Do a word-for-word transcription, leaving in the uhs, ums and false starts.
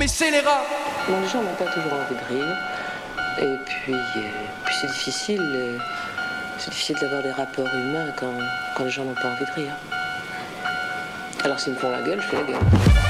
mes scélérats. Bon, les gens n'ont pas toujours envie de rire. Et puis, euh, puis c'est difficile, euh, c'est difficile d'avoir des rapports humains quand, quand les gens n'ont pas envie de rire. Alors s'ils me font la gueule, je fais la gueule.